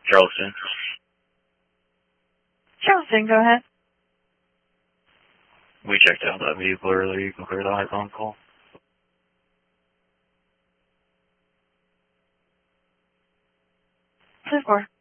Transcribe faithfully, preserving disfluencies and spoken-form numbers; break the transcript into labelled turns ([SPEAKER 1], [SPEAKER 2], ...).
[SPEAKER 1] Charleston.
[SPEAKER 2] Charleston, go ahead.
[SPEAKER 1] We checked out that vehicle earlier. You can clear the outbound call.
[SPEAKER 2] Two four.